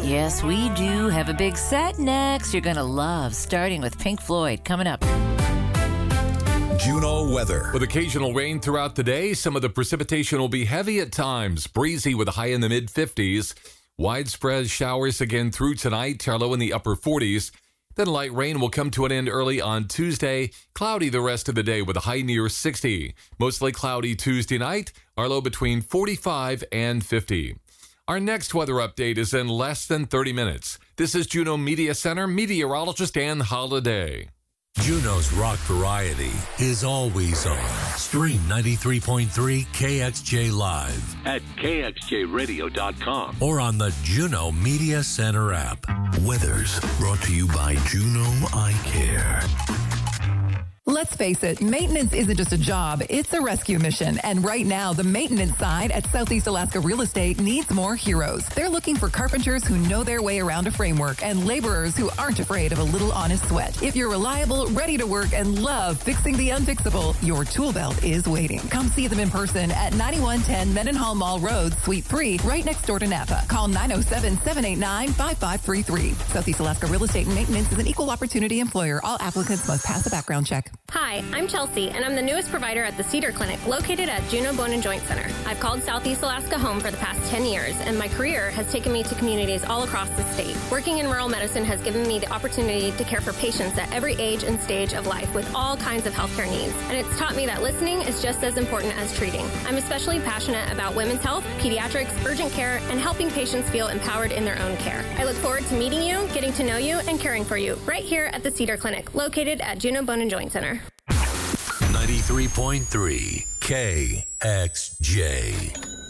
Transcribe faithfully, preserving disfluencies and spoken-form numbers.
Yes, we do have a big set next you're going to love, starting with Pink Floyd coming up. Juneau weather. With occasional rain throughout the day, some of the precipitation will be heavy at times, breezy with a high in the mid fifties. Widespread showers again through tonight, our low in the upper forties. Then light rain will come to an end early on Tuesday. Cloudy the rest of the day with a high near sixty. Mostly cloudy Tuesday night, our low between forty-five and fifty. Our next weather update is in less than thirty minutes. This is Juneau Media Center meteorologist Ann Holiday. Juneau's rock variety is always on. Stream ninety-three point three K X J Live at K X J radio dot com or on the Juneau Media Center app. Weather's brought to you by Juneau Eye Care. Let's face it, maintenance isn't just a job, it's a rescue mission. And right now, the maintenance side at Southeast Alaska Real Estate needs more heroes. They're looking for carpenters who know their way around a framework and laborers who aren't afraid of a little honest sweat. If you're reliable, ready to work, and love fixing the unfixable, your tool belt is waiting. Come see them in person at ninety-one ten Mendenhall Mall Road, Suite three, right next door to Napa. Call nine oh seven, seven eight nine, five five three three. Southeast Alaska Real Estate and Maintenance is an equal opportunity employer. All applicants must pass a background check. Hi, I'm Chelsea, and I'm the newest provider at the Cedar Clinic, located at Juneau Bone and Joint Center. I've called Southeast Alaska home for the past ten years, and my career has taken me to communities all across the state. Working in rural medicine has given me the opportunity to care for patients at every age and stage of life with all kinds of healthcare needs, and it's taught me that listening is just as important as treating. I'm especially passionate about women's health, pediatrics, urgent care, and helping patients feel empowered in their own care. I look forward to meeting you, getting to know you, and caring for you right here at the Cedar Clinic, located at Juneau Bone and Joint Center. ninety-three point three K X J.